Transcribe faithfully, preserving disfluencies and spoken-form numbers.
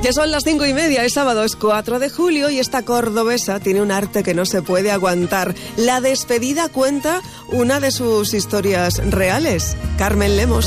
Que son las cinco y media, es sábado, es cuatro de julio y esta cordobesa tiene un arte que no se puede aguantar. La Despedida cuenta una de sus historias reales. Carmen Lemos.